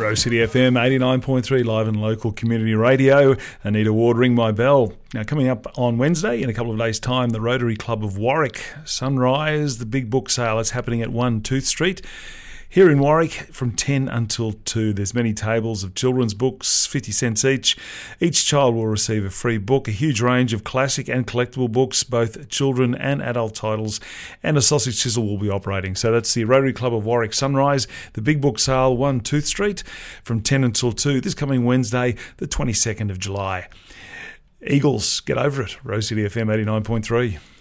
Rose City FM 89.3 live and local community radio. Anita Ward, Ring My Bell. Now, coming up on Wednesday, in a couple of days' time, the Rotary Club of Warwick Sunrise, the big book sale is happening at 1 Tooth Street. Here in Warwick, from 10 until 2, there's many tables of children's books, 50 cents each. Each child will receive a free book, a huge range of classic and collectible books, both children and adult titles, and a sausage sizzle will be operating. So that's the Rotary Club of Warwick Sunrise, the big book sale, 1 Tooth Street, from 10 until 2, this coming Wednesday, the 22nd of July. Eagles, get over it. Rose City FM 89.3.